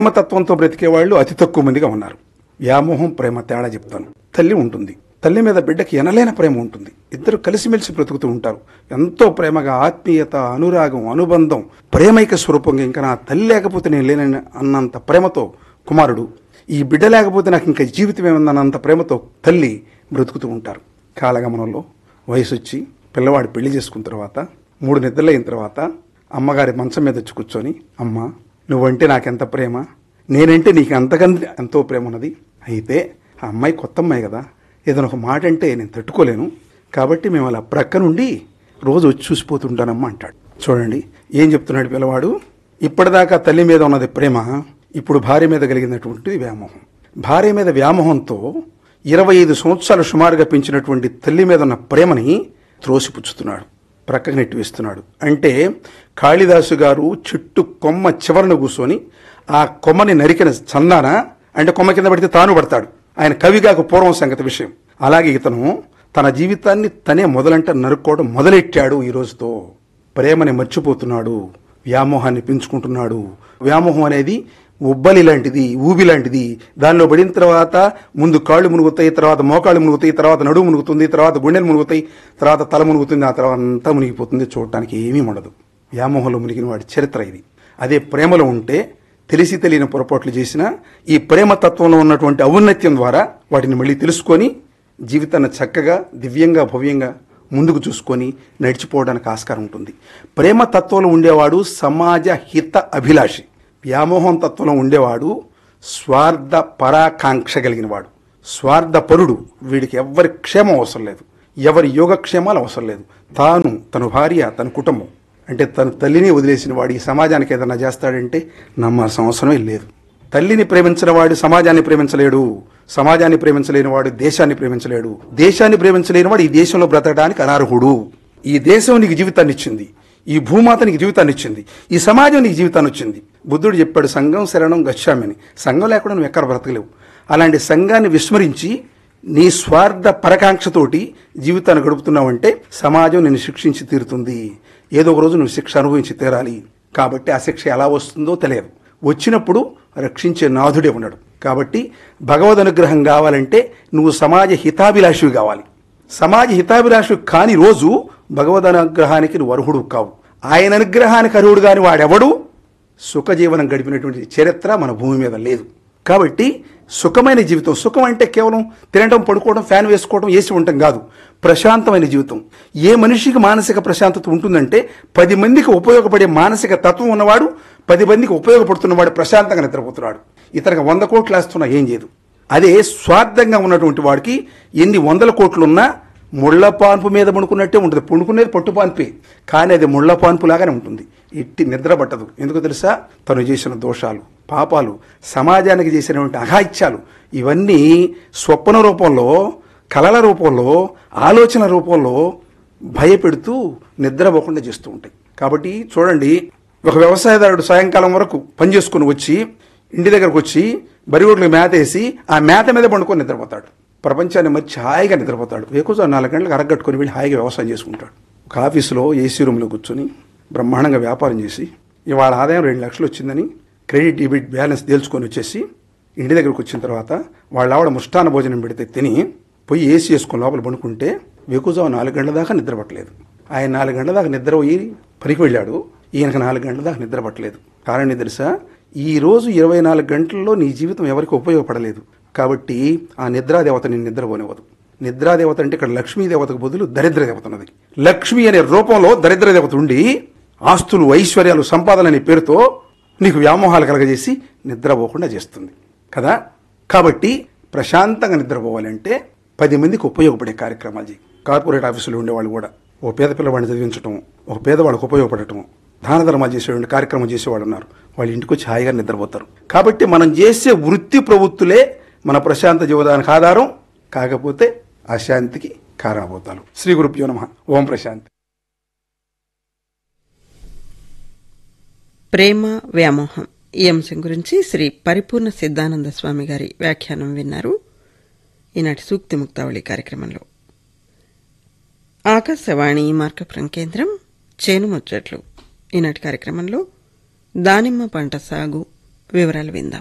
ప్రేమతత్వంతో బ్రతికే వాళ్ళు అతి తక్కువ మందిగా ఉన్నారు. వ్యామోహం, ప్రేమ తేడా చెప్తాను. తల్లి ఉంటుంది, తల్లి మీద బిడ్డకి ఎనలేని ప్రేమ ఉంటుంది. ఇద్దరు కలిసిమెలిసి బ్రతుకుతూ ఉంటారు. ఎంతో ప్రేమగా ఆత్మీయత, అనురాగం, అనుబంధం, ప్రేమైక స్వరూపంగా ఇంకా నా తల్లి లేకపోతే నేను లేనని అన్నంత ప్రేమతో కుమారుడు, ఈ బిడ్డ లేకపోతే నాకు ఇంకా జీవితం ఏముందన్నంత ప్రేమతో తల్లి బ్రతుకుతూ ఉంటారు. కాలగమనంలో వయసు వచ్చి పిల్లవాడు పెళ్లి చేసుకున్న తర్వాత 3 నిద్రలు అయిన తర్వాత అమ్మగారి మంచం మీద వచ్చి కూర్చొని, అమ్మ నువ్వంటే నాకెంత ప్రేమ, నేనంటే నీకు అంతకంత ఎంతో ప్రేమ ఉన్నది. అయితే ఆ అమ్మాయి కొత్త అమ్మాయి కదా, ఏదైనా ఒక మాట అంటే నేను తట్టుకోలేను, కాబట్టి మేము అలా ప్రక్క నుండి రోజు వచ్చి చూసిపోతుంటానమ్మా అంటాడు. చూడండి ఏం చెప్తున్నాడు పిల్లవాడు. ఇప్పటిదాకా తల్లి మీద ఉన్నది ప్రేమ, ఇప్పుడు భార్య మీద కలిగినటువంటిది వ్యామోహం. భార్య మీద వ్యామోహంతో 25 సంవత్సరాలు సుమారుగా పెంచినటువంటి తల్లి మీద ఉన్న ప్రేమని త్రోసిపుచ్చుతున్నాడు, ప్రక్కకు నెట్టివేస్తున్నాడు. అంటే కాళిదాసు గారు చెట్టు కొమ్మ చివరన కూర్చొని ఆ కొమ్మని నరికిన చందాన, అంటే కొమ్మ కింద పడితే తాను పడతాడు. ఆయన కవిగాకు పూర్వం సంగతి విషయం. అలాగే ఇతను తన జీవితాన్ని తనే నరుక్కోవడం మొదలెట్టాడు. ఈ రోజుతో ప్రేమని మర్చిపోతున్నాడు, వ్యామోహాన్ని పెంచుకుంటున్నాడు. వ్యామోహం అనేది ఉబ్బలి లాంటిది, ఊబి లాంటిది. దానిలో పడిన తర్వాత ముందు కాళ్ళు మునుగుతాయి, తర్వాత మోకాళ్ళు మునుగుతాయి, తర్వాత నడుము మునుగుతుంది, తర్వాత గుండెలు మునుగుతాయి, తర్వాత తల మునుగుతుంది, ఆ తర్వాత అంతా మునిగిపోతుంది. చూడటానికి ఏమీ ఉండదు. వ్యామోహంలో మునిగిన వాడి చరిత్ర ఇది. అదే ప్రేమలో ఉంటే తెలిసి తెలియని పొరపాట్లు చేసినా ఈ ప్రేమ తత్వంలో ఉన్నటువంటి ఔన్నత్యం ద్వారా వాటిని మళ్ళీ తెలుసుకొని జీవితాన్ని చక్కగా, దివ్యంగా, భవ్యంగా ముందుకు చూసుకొని నడిచిపోవడానికి ఆస్కారం ఉంటుంది. ప్రేమ తత్వంలో ఉండేవాడు సమాజ హిత అభిలాషి. వ్యామోహం తత్వంలో ఉండేవాడు స్వార్థ పరాకాంక్ష కలిగినవాడు, స్వార్థపరుడు. వీడికి ఎవరి క్షేమం అవసరం లేదు, ఎవరి యోగక్షేమాలు అవసరం లేదు. తాను, తన భార్య, తన కుటుంబం, అంటే తన తల్లిని వదిలేసిన వాడు ఈ సమాజానికి ఏదన్నా చేస్తాడంటే నమ్మాల్సిన అవసరమే లేదు. తల్లిని ప్రేమించిన వాడు సమాజాన్ని ప్రేమించలేడు, సమాజాన్ని ప్రేమించలేని వాడు దేశాన్ని ప్రేమించలేడు, దేశాన్ని ప్రేమించలేని వాడు ఈ దేశంలో బ్రతకడానికి అనర్హుడు. ఈ దేశం నీకు జీవితాన్ని ఇచ్చింది, ఈ భూమాత నీకు జీవితాన్ని ఇచ్చింది, ఈ సమాజం నీకు జీవితాన్ని వచ్చింది. బుద్ధుడు చెప్పాడు, సంఘం శరణం గచ్చామని. సంఘం లేకుండా నువ్వు ఎక్కడ బ్రతకలేవు. అలాంటి సంఘాన్ని విస్మరించి నీ స్వార్థ పరకాంక్షతోటి జీవితాన్ని గడుపుతున్నావంటే సమాజం నిన్ను శిక్షించి తీరుతుంది. ఏదో ఒక రోజు నువ్వు శిక్ష అనుభవించి తీరాలి. కాబట్టి ఆ శిక్ష ఎలా వస్తుందో తెలియదు. వచ్చినప్పుడు రక్షించే నాథుడే ఉన్నాడు. కాబట్టి భగవద్ అనుగ్రహం కావాలంటే నువ్వు సమాజ హితాభిలాషివి కావాలి. సమాజ హితాభిలాషి కాని రోజు భగవద్ అనుగ్రహానికి నువ్వు అర్హుడు కావు. ఆయన అనుగ్రహానికి అర్హుడు కాని వాడెవడు సుఖజీవనం గడిపినటువంటి చరిత్ర మన భూమి మీద లేదు. కాబట్టి సుఖమైన జీవితం, సుఖం అంటే కేవలం తినడం, పడుకోవడం, ఫ్యాన్ వేసుకోవడం, ఏసి ఉండటం కాదు. ప్రశాంతమైన జీవితం. ఏ మనిషికి మానసిక ప్రశాంతత ఉంటుందంటే 10 మందికి ఉపయోగపడే మానసిక తత్వం ఉన్నవాడు, 10 మందికి ఉపయోగపడుతున్నవాడు ప్రశాంతంగా నిద్రపోతున్నాడు. ఇతనికి 100 కోట్లు వేస్తున్నా ఏం చేయదు. అదే స్వార్థంగా ఉన్నటువంటి వాడికి ఎన్ని 100 కోట్లున్నా ముళ్ల పాన్పు మీద పడుకున్నట్టే ఉంటుంది. పండుకునేది పట్టు పాన్పే, కానీ అది ముళ్ల పాన్పు లాగానే ఉంటుంది. ఎట్టి నిద్ర పట్టదు. ఎందుకు తెలుసా? తను చేసిన దోషాలు, పాపాలు, సమాజానికి చేసినటువంటి అఘాయిత్యాలు, ఇవన్నీ స్వప్న రూపంలో, కలల రూపంలో, ఆలోచన రూపంలో భయపెడుతూ నిద్రపోకుండా చేస్తూ ఉంటాయి. కాబట్టి చూడండి, ఒక వ్యవసాయదారుడు సాయంకాలం వరకు పని చేసుకుని వచ్చి ఇంటి దగ్గరకు వచ్చి బరిగొడ్లకు మేత వేసి ఆ మేత మీద పండుకొని నిద్రపోతాడు. ప్రపంచాన్ని మర్చి హాయిగా నిద్రపోతాడు. ఎక్కువ 4 గంటలకు అరగట్టుకొని వెళ్ళి హాయిగా వ్యవసాయం చేసుకుంటాడు. ఒక ఆఫీసులో ఏసీ రూమ్లో కూర్చొని బ్రహ్మాండంగా వ్యాపారం చేసి ఇవాళ ఆదాయం 2 లక్షలు వచ్చిందని క్రెడిట్ డెబిట్ బ్యాలెన్స్ తేల్చుకొని వచ్చేసి ఇంటి దగ్గరకు వచ్చిన తర్వాత వాళ్ళ ఆవిడ ముష్టాన భోజనం పెడితే తిని పోయి ఏసీ వేసుకొని లోపల పడుకుంటే ఎక్కువ 4 గంటల దాకా నిద్రపట్టలేదు. ఆయన 4 గంటల దాకా నిద్ర పోయి పనికి వెళ్ళాడు. ఈయనకు 4 గంటల దాకా నిద్ర పట్టలేదు. కారణం తెలుసా? ఈ రోజు 24 గంటల్లో నీ జీవితం ఎవరికి ఉపయోగపడలేదు. కాబట్టి ఆ నిద్రాదేవత నేను నిద్రపోనివ్వదు. నిద్రాదేవత అంటే ఇక్కడ లక్ష్మీదేవతకు బదులు దరిద్ర దేవత ఉన్నది. లక్ష్మి అనే రూపంలో దరిద్ర దేవత ఉండి ఆస్తులు, ఐశ్వర్యాలు, సంపాదన అనే పేరుతో నీకు వ్యామోహాలు కలగజేసి నిద్రపోకుండా చేస్తుంది కదా. కాబట్టి ప్రశాంతంగా నిద్రపోవాలంటే 10 మందికి ఉపయోగపడే కార్యక్రమాలు చేయి. కార్పొరేట్ ఆఫీసులో ఉండేవాళ్ళు కూడా ఒక పేద పిల్లవాడిని చదివించడం, ఒక పేదవాళ్ళకు ఉపయోగపడటం, దాన ధర్మాలు చేసేవాళ్ళు, కార్యక్రమం చేసేవాళ్ళు ఉన్నారు. వాళ్ళు ఇంటికి వచ్చి హాయిగా నిద్రపోతారు. కాబట్టి మనం చేసే వృత్తి ప్రవృత్తులే మన ప్రశాంత జీవితానికి ఆధారం, కాకపోతే అశాంతికి కారణభూతాలు. శ్రీ గురుభ్యో నమః. ఓం ప్రశాంతి. ప్రేమ, వ్యామోహం ఈ అంశం గురించి శ్రీ పరిపూర్ణ సిద్ధానంద స్వామి గారి వ్యాఖ్యానం విన్నారు ఈనాటి సూక్తి ముక్తావళి కార్యక్రమంలో. ఆకాశవాణి మార్కపురం కేంద్రం చేను ముచ్చట్లు. ఈనాటి కార్యక్రమంలో దానిమ్మ పంట సాగు, వివరాలు విందాం.